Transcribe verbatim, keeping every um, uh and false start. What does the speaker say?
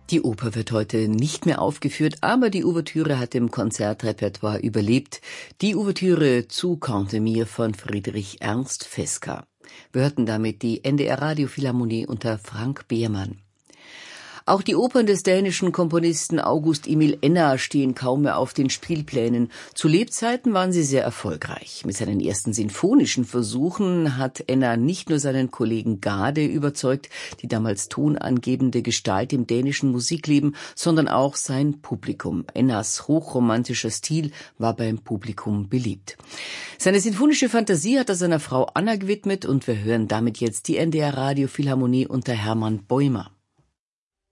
Die Oper wird heute nicht mehr aufgeführt, aber die Ouvertüre hat im Konzertrepertoire überlebt. Die Ouvertüre zu Cantemir von Friedrich Ernst Fesca. Wir hörten damit die N D R Radiophilharmonie unter Frank Behrmann. Auch die Opern des dänischen Komponisten August Emil Enna stehen kaum mehr auf den Spielplänen. Zu Lebzeiten waren sie sehr erfolgreich. Mit seinen ersten sinfonischen Versuchen hat Enna nicht nur seinen Kollegen Gade überzeugt, die damals tonangebende Gestalt im dänischen Musikleben, sondern auch sein Publikum. Ennas hochromantischer Stil war beim Publikum beliebt. Seine sinfonische Fantasie hat er seiner Frau Anna gewidmet und wir hören damit jetzt die N D R Radiophilharmonie unter Hermann Bäumer.